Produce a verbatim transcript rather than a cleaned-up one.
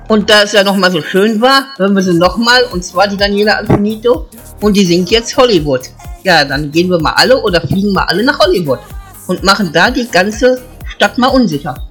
Und da es ja nochmal so schön war, hören wir sie nochmal, und zwar die Daniela Antonito, und die singt jetzt Hollywood. Ja, dann gehen wir mal alle oder fliegen mal alle nach Hollywood und machen da die ganze Stadt mal unsicher.